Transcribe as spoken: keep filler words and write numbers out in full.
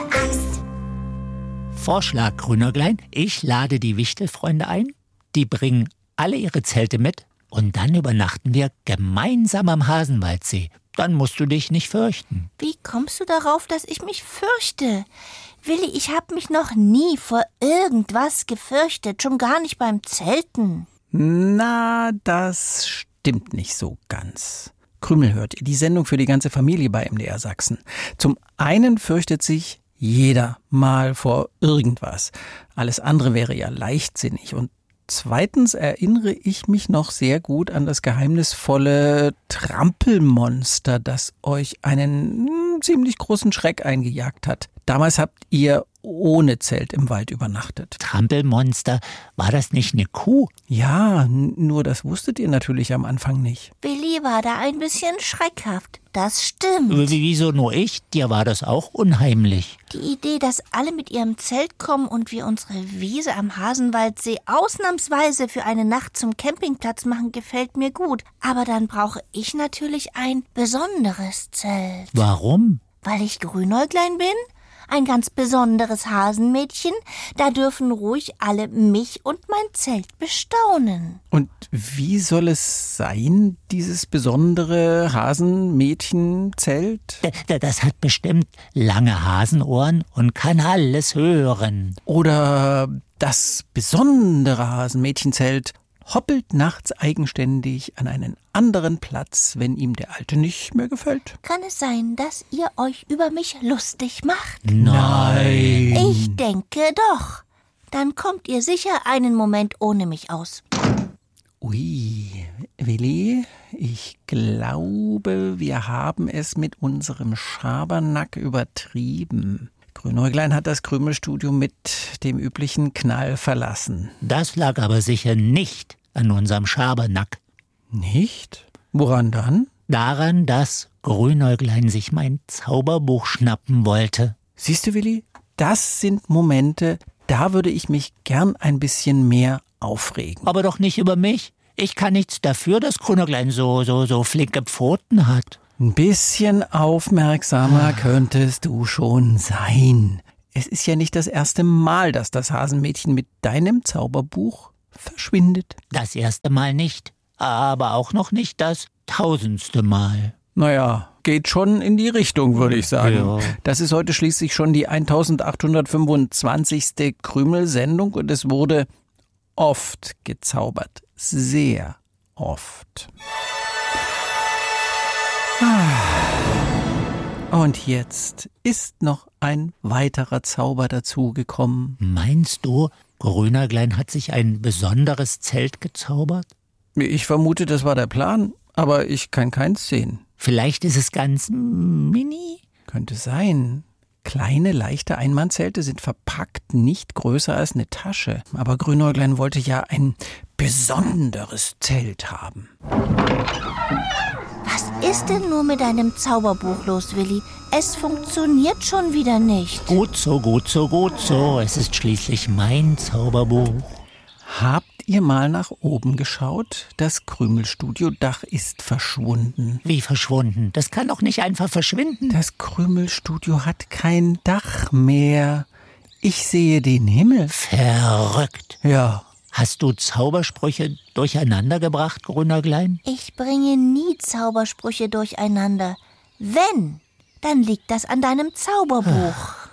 Angst. Vorschlag, Grünäuglein. Ich lade die Wichtelfreunde ein. Die bringen alle ihre Zelte mit. Und dann übernachten wir gemeinsam am Hasenwaldsee. Dann musst du dich nicht fürchten. Wie kommst du darauf, dass ich mich fürchte? Willi, ich habe mich noch nie vor irgendwas gefürchtet. Schon gar nicht beim Zelten. Na, das stimmt nicht so ganz. Krümel hört ihr, die Sendung für die ganze Familie bei M D R Sachsen. Zum einen fürchtet sich jeder mal vor irgendwas. Alles andere wäre ja leichtsinnig. Und zweitens erinnere ich mich noch sehr gut an das geheimnisvolle Trampelmonster, das euch einen mh, ziemlich großen Schreck eingejagt hat. Damals habt ihr ohne Zelt im Wald übernachtet. Trampelmonster, war das nicht eine Kuh? Ja, n- nur das wusstet ihr natürlich am Anfang nicht. Willi war da ein bisschen schreckhaft. Das stimmt. W- Wieso nur ich? Dir war das auch unheimlich. Die Idee, dass alle mit ihrem Zelt kommen und wir unsere Wiese am Hasenwaldsee ausnahmsweise für eine Nacht zum Campingplatz machen, gefällt mir gut. Aber dann brauche ich natürlich ein besonderes Zelt. Warum? Weil ich Grünäuglein bin? Ein ganz besonderes Hasenmädchen. Da dürfen ruhig alle mich und mein Zelt bestaunen. Und wie soll es sein, dieses besondere Hasenmädchenzelt? D- d- Das hat bestimmt lange Hasenohren und kann alles hören. Oder das besondere Hasenmädchenzelt hoppelt nachts eigenständig an einen anderen Platz, wenn ihm der alte nicht mehr gefällt? Kann es sein, dass ihr euch über mich lustig macht? Nein. Ich denke doch. Dann kommt ihr sicher einen Moment ohne mich aus. Ui, Willi, ich glaube, wir haben es mit unserem Schabernack übertrieben. Grünäuglein hat das Krümelstudio mit dem üblichen Knall verlassen. Das lag aber sicher nicht an unserem Schabernack. Nicht? Woran dann? Daran, dass Grünäuglein sich mein Zauberbuch schnappen wollte. Siehst du, Willi, das sind Momente, da würde ich mich gern ein bisschen mehr aufregen. Aber doch nicht über mich. Ich kann nichts dafür, dass Grünäuglein so, so, so flinke Pfoten hat. Ein bisschen aufmerksamer könntest du schon sein. Es ist ja nicht das erste Mal, dass das Hasenmädchen mit deinem Zauberbuch verschwindet. Das erste Mal nicht, aber auch noch nicht das tausendste Mal. Naja, geht schon in die Richtung, würde ich sagen. Ja. Das ist heute schließlich schon die eintausendachthundertfünfundzwanzigste Krümel-Sendung und es wurde oft gezaubert. Sehr oft. Und jetzt ist noch ein weiterer Zauber dazugekommen. Meinst du, Grünäuglein hat sich ein besonderes Zelt gezaubert? Ich vermute, das war der Plan, aber ich kann keins sehen. Vielleicht ist es ganz mini? Könnte sein. Kleine, leichte Einmannzelte sind verpackt, nicht größer als eine Tasche. Aber Grünäuglein wollte ja ein besonderes Zelt haben. Was ist denn nur mit deinem Zauberbuch los, Willi? Es funktioniert schon wieder nicht. Gut so, gut so, gut so. Es ist schließlich mein Zauberbuch. Habt ihr mal nach oben geschaut? Das Krümelstudio-Dach ist verschwunden. Wie verschwunden? Das kann doch nicht einfach verschwinden. Das Krümelstudio hat kein Dach mehr. Ich sehe den Himmel. Verrückt. Ja. Hast du Zaubersprüche durcheinander gebracht, Grünäuglein? Ich bringe nie Zaubersprüche durcheinander. Wenn, dann liegt das an deinem Zauberbuch.